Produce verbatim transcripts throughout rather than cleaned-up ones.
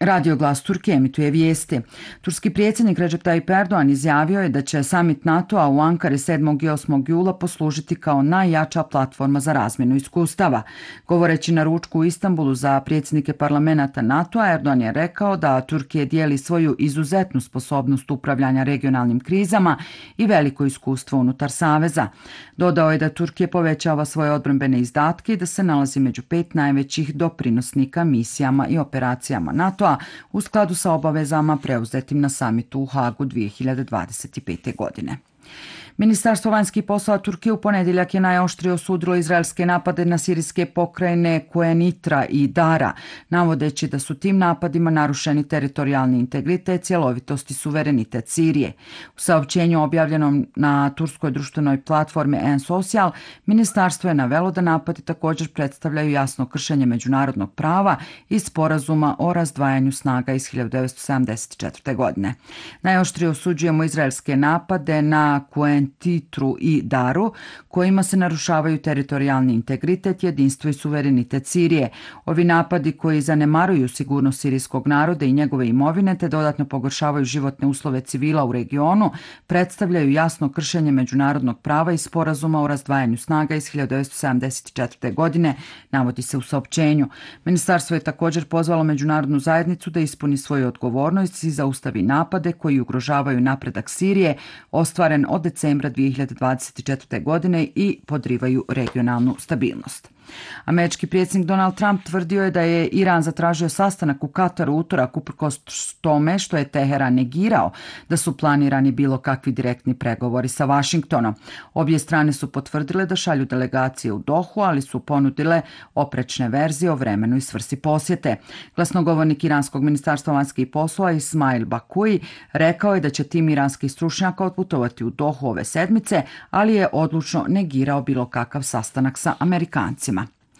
Radio Glas Turske emituje vijesti. Turski predsjednik Recep Tayyip Erdogan izjavio je da će samit NATO-a u Ankari sedmog i osmog jula poslužiti kao najjača platforma za razmjenu iskustava. Govoreći na ručku u Istanbulu za predsjednike parlamenta NATO-a, Erdogan je rekao da Turkija dijeli svoju izuzetnu sposobnost upravljanja regionalnim krizama i veliko iskustvo unutar saveza. Dodao je da Turkija povećava svoje odbrambene izdatke i da se nalazi među pet najvećih doprinosnika misijama i operacijama NATO-a u skladu sa obavezama preuzetim na samitu u Hagu dvije hiljade dvadeset pete. godine. Ministarstvo vanjskih poslova Turske u ponedjeljak je najoštrije osudilo izraelske napade na sirijske pokrajine Quneitra i Dara, navodeći da su tim napadima narušeni teritorijalni integritet, cjelovitost i suverenitet Sirije. U saopćenju objavljenom na turskoj društvenoj platformi N-Social, ministarstvo je navelo da napadi također predstavljaju jasno kršenje međunarodnog prava i sporazuma o razdvajanju snaga iz hiljadu devetsto sedamdeset četvrte. godine. Najoštrije osuđujemo izraelske napade na Quneitra Titru i Daru, kojima se narušavaju teritorijalni integritet, jedinstvo i suverenitet Sirije. Ovi napadi koji zanemaruju sigurnost sirijskog naroda i njegove imovine te dodatno pogoršavaju životne uslove civila u regionu, predstavljaju jasno kršenje međunarodnog prava i sporazuma o razdvajanju snaga iz hiljadu devetsto sedamdeset četvrte. godine, navodi se u saopćenju. Ministarstvo je također pozvalo međunarodnu zajednicu da ispuni svoju odgovornost i zaustavi napade koji ugrožavaju napredak Sirije, ostvaren od decembra dvije hiljade dvadeset četvrte. godine i podrivaju regionalnu stabilnost. Američki predsjednik Donald Trump tvrdio je da je Iran zatražio sastanak u Kataru u utorak uprkos tome što je Teheran negirao da su planirani bilo kakvi direktni pregovori sa Vašingtonom. Obje strane su potvrdile da šalju delegacije u Dohu, ali su ponudile oprečne verzije o vremenu i svrsi posjete. Glasnogovornik iranskog ministarstva vanjskih poslova Ismail Bakui rekao je da će tim iranskih stručnjaka otputovati u Dohu ove sedmice, ali je odlučno negirao bilo kakav sastanak sa Amerikancima.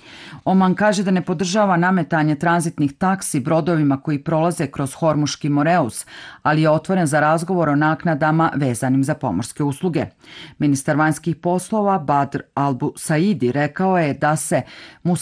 Oman kaže da ne podržava nametanje tranzitnih taksi brodovima koji prolaze kroz Hormuški Moreus, ali je otvoren za razgovor o naknadama vezanim za pomorske usluge. Ministar vanjskih poslova Badr Albu Saidi rekao je da se